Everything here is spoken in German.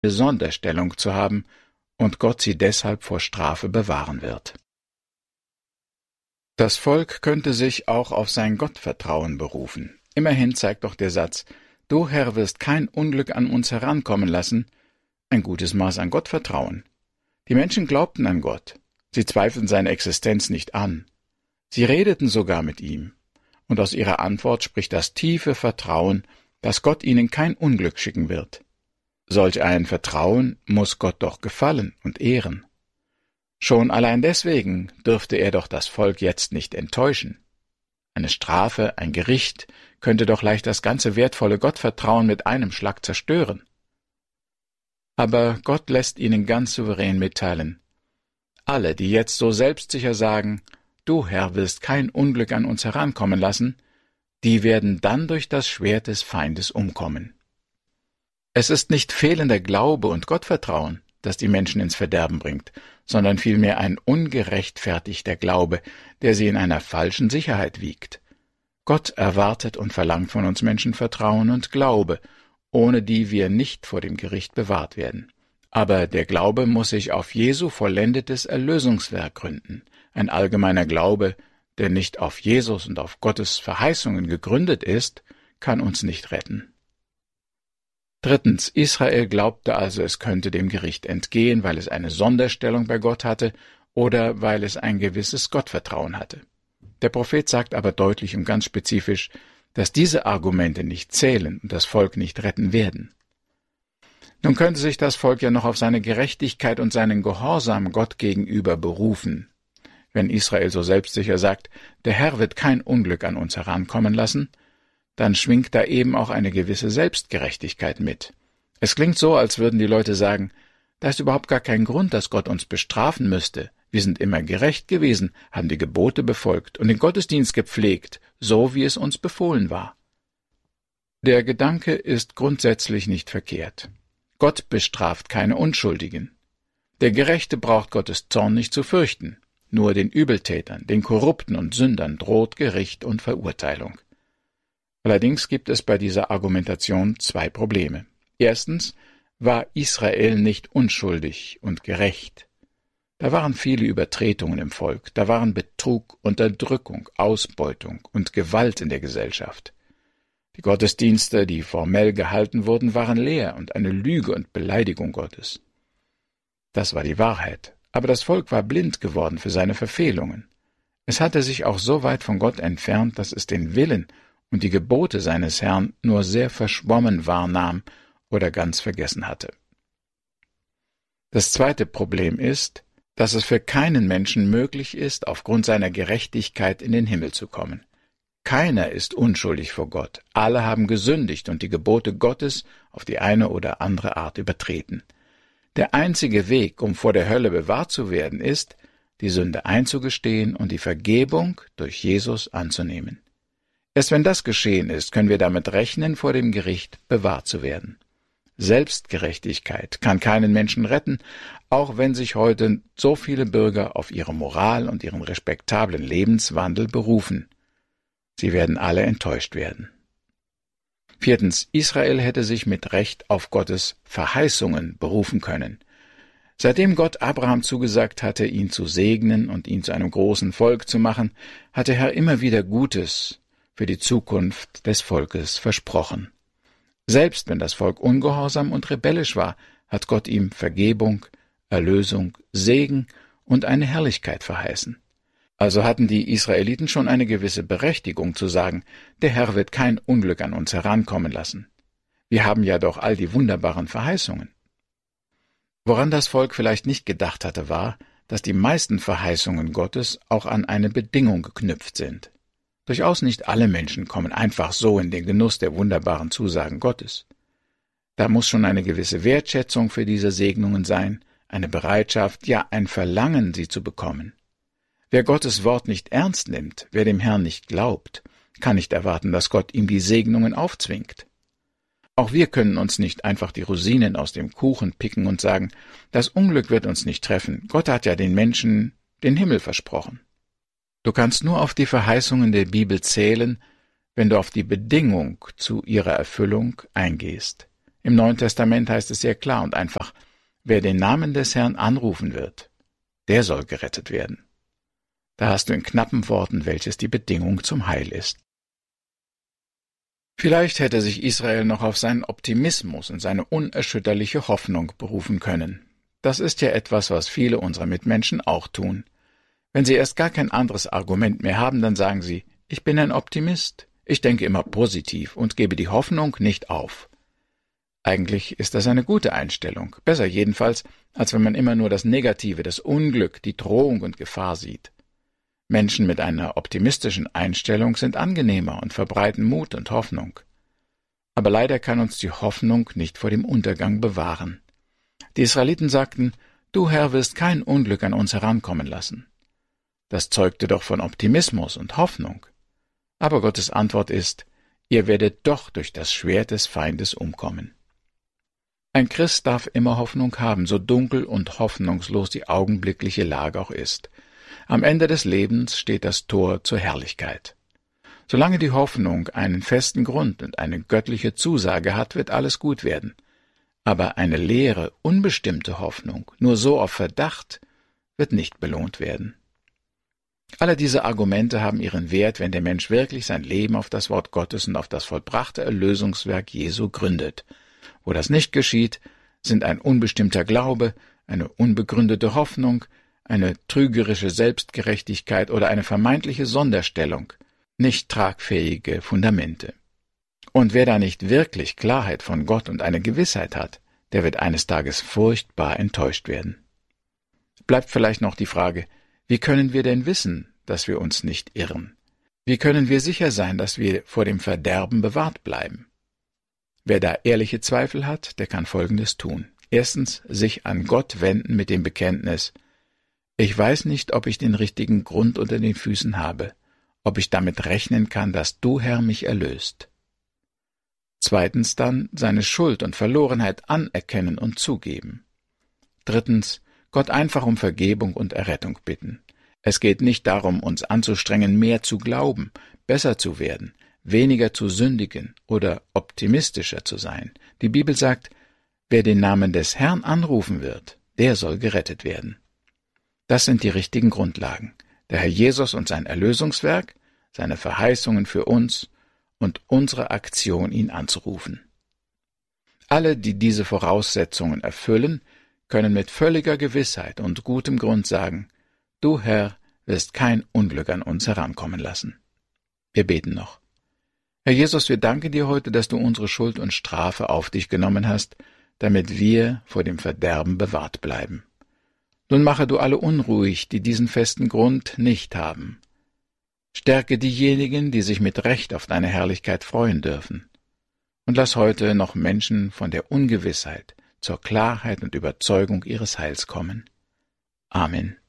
Sonderstellung zu haben und Gott sie deshalb vor Strafe bewahren wird. Das Volk könnte sich auch auf sein Gottvertrauen berufen. Immerhin zeigt doch der Satz, »Du, Herr, wirst kein Unglück an uns herankommen lassen«, ein gutes Maß an Gottvertrauen. Die Menschen glaubten an Gott. Sie zweifelten seine Existenz nicht an. Sie redeten sogar mit ihm. Und aus ihrer Antwort spricht das tiefe Vertrauen, dass Gott ihnen kein Unglück schicken wird. Solch ein Vertrauen muss Gott doch gefallen und ehren. Schon allein deswegen dürfte er doch das Volk jetzt nicht enttäuschen. Eine Strafe, ein Gericht könnte doch leicht das ganze wertvolle Gottvertrauen mit einem Schlag zerstören. Aber Gott lässt ihnen ganz souverän mitteilen: Alle, die jetzt so selbstsicher sagen, »Du, Herr, willst kein Unglück an uns herankommen lassen«, die werden dann durch das Schwert des Feindes umkommen. Es ist nicht fehlender Glaube und Gottvertrauen, das die Menschen ins Verderben bringt, sondern vielmehr ein ungerechtfertigter Glaube, der sie in einer falschen Sicherheit wiegt. Gott erwartet und verlangt von uns Menschen Vertrauen und Glaube, ohne die wir nicht vor dem Gericht bewahrt werden. Aber der Glaube muss sich auf Jesu vollendetes Erlösungswerk gründen. Ein allgemeiner Glaube, der nicht auf Jesus und auf Gottes Verheißungen gegründet ist, kann uns nicht retten. Drittens, Israel glaubte also, es könnte dem Gericht entgehen, weil es eine Sonderstellung bei Gott hatte oder weil es ein gewisses Gottvertrauen hatte. Der Prophet sagt aber deutlich und ganz spezifisch, dass diese Argumente nicht zählen und das Volk nicht retten werden. Nun könnte sich das Volk ja noch auf seine Gerechtigkeit und seinen Gehorsam Gott gegenüber berufen. Wenn Israel so selbstsicher sagt, der Herr wird kein Unglück an uns herankommen lassen, dann schwingt da eben auch eine gewisse Selbstgerechtigkeit mit. Es klingt so, als würden die Leute sagen, da ist überhaupt gar kein Grund, dass Gott uns bestrafen müsste. Wir sind immer gerecht gewesen, haben die Gebote befolgt und den Gottesdienst gepflegt, so wie es uns befohlen war. Der Gedanke ist grundsätzlich nicht verkehrt. Gott bestraft keine Unschuldigen. Der Gerechte braucht Gottes Zorn nicht zu fürchten. Nur den Übeltätern, den Korrupten und Sündern droht Gericht und Verurteilung. Allerdings gibt es bei dieser Argumentation zwei Probleme. Erstens war Israel nicht unschuldig und gerecht. Da waren viele Übertretungen im Volk, da waren Betrug, Unterdrückung, Ausbeutung und Gewalt in der Gesellschaft. Die Gottesdienste, die formell gehalten wurden, waren leer und eine Lüge und Beleidigung Gottes. Das war die Wahrheit. Aber das Volk war blind geworden für seine Verfehlungen. Es hatte sich auch so weit von Gott entfernt, dass es den Willen und die Gebote seines Herrn nur sehr verschwommen wahrnahm oder ganz vergessen hatte. Das zweite Problem ist, dass es für keinen Menschen möglich ist, aufgrund seiner Gerechtigkeit in den Himmel zu kommen. Keiner ist unschuldig vor Gott. Alle haben gesündigt und die Gebote Gottes auf die eine oder andere Art übertreten. Der einzige Weg, um vor der Hölle bewahrt zu werden, ist, die Sünde einzugestehen und die Vergebung durch Jesus anzunehmen. Erst wenn das geschehen ist, können wir damit rechnen, vor dem Gericht bewahrt zu werden. Selbstgerechtigkeit kann keinen Menschen retten, auch wenn sich heute so viele Bürger auf ihre Moral und ihren respektablen Lebenswandel berufen. Sie werden alle enttäuscht werden. Viertens, Israel hätte sich mit Recht auf Gottes Verheißungen berufen können. Seitdem Gott Abraham zugesagt hatte, ihn zu segnen und ihn zu einem großen Volk zu machen, hat der Herr immer wieder Gutes für die Zukunft des Volkes versprochen. Selbst wenn das Volk ungehorsam und rebellisch war, hat Gott ihm Vergebung, Erlösung, Segen und eine Herrlichkeit verheißen. Also hatten die Israeliten schon eine gewisse Berechtigung zu sagen, der Herr wird kein Unglück an uns herankommen lassen. Wir haben ja doch all die wunderbaren Verheißungen. Woran das Volk vielleicht nicht gedacht hatte, war, dass die meisten Verheißungen Gottes auch an eine Bedingung geknüpft sind. Durchaus nicht alle Menschen kommen einfach so in den Genuss der wunderbaren Zusagen Gottes. Da muss schon eine gewisse Wertschätzung für diese Segnungen sein, eine Bereitschaft, ja ein Verlangen, sie zu bekommen. Wer Gottes Wort nicht ernst nimmt, wer dem Herrn nicht glaubt, kann nicht erwarten, dass Gott ihm die Segnungen aufzwingt. Auch wir können uns nicht einfach die Rosinen aus dem Kuchen picken und sagen, das Unglück wird uns nicht treffen, Gott hat ja den Menschen den Himmel versprochen. Du kannst nur auf die Verheißungen der Bibel zählen, wenn du auf die Bedingung zu ihrer Erfüllung eingehst. Im Neuen Testament heißt es sehr klar und einfach, wer den Namen des Herrn anrufen wird, der soll gerettet werden. Da hast du in knappen Worten, welches die Bedingung zum Heil ist. Vielleicht hätte sich Israel noch auf seinen Optimismus und seine unerschütterliche Hoffnung berufen können. Das ist ja etwas, was viele unserer Mitmenschen auch tun. Wenn sie erst gar kein anderes Argument mehr haben, dann sagen sie, ich bin ein Optimist, ich denke immer positiv und gebe die Hoffnung nicht auf. Eigentlich ist das eine gute Einstellung, besser jedenfalls, als wenn man immer nur das Negative, das Unglück, die Drohung und Gefahr sieht. Menschen mit einer optimistischen Einstellung sind angenehmer und verbreiten Mut und Hoffnung. Aber leider kann uns die Hoffnung nicht vor dem Untergang bewahren. Die Israeliten sagten, du Herr wirst kein Unglück an uns herankommen lassen. Das zeugte doch von Optimismus und Hoffnung. Aber Gottes Antwort ist, ihr werdet doch durch das Schwert des Feindes umkommen. Ein Christ darf immer Hoffnung haben, so dunkel und hoffnungslos die augenblickliche Lage auch ist. Am Ende des Lebens steht das Tor zur Herrlichkeit. Solange die Hoffnung einen festen Grund und eine göttliche Zusage hat, wird alles gut werden. Aber eine leere, unbestimmte Hoffnung, nur so auf Verdacht, wird nicht belohnt werden. Alle diese Argumente haben ihren Wert, wenn der Mensch wirklich sein Leben auf das Wort Gottes und auf das vollbrachte Erlösungswerk Jesu gründet. Wo das nicht geschieht, sind ein unbestimmter Glaube, eine unbegründete Hoffnung, eine trügerische Selbstgerechtigkeit oder eine vermeintliche Sonderstellung nicht tragfähige Fundamente. Und wer da nicht wirklich Klarheit von Gott und eine Gewissheit hat, der wird eines Tages furchtbar enttäuscht werden. Bleibt vielleicht noch die Frage, wie können wir denn wissen, dass wir uns nicht irren? Wie können wir sicher sein, dass wir vor dem Verderben bewahrt bleiben? Wer da ehrliche Zweifel hat, der kann Folgendes tun. Erstens, sich an Gott wenden mit dem Bekenntnis, ich weiß nicht, ob ich den richtigen Grund unter den Füßen habe, ob ich damit rechnen kann, dass du, Herr, mich erlöst. Zweitens dann seine Schuld und Verlorenheit anerkennen und zugeben. Drittens, Gott einfach um Vergebung und Errettung bitten. Es geht nicht darum, uns anzustrengen, mehr zu glauben, besser zu werden, weniger zu sündigen oder optimistischer zu sein. Die Bibel sagt, wer den Namen des Herrn anrufen wird, der soll gerettet werden. Das sind die richtigen Grundlagen. Der Herr Jesus und sein Erlösungswerk, seine Verheißungen für uns und unsere Aktion, ihn anzurufen. Alle, die diese Voraussetzungen erfüllen, können mit völliger Gewissheit und gutem Grund sagen, du Herr wirst kein Unglück an uns herankommen lassen. Wir beten noch. Herr Jesus, wir danken dir heute, dass du unsere Schuld und Strafe auf dich genommen hast, damit wir vor dem Verderben bewahrt bleiben. Nun mache du alle unruhig, die diesen festen Grund nicht haben. Stärke diejenigen, die sich mit Recht auf deine Herrlichkeit freuen dürfen. Und lass heute noch Menschen von der Ungewissheit zur Klarheit und Überzeugung ihres Heils kommen. Amen.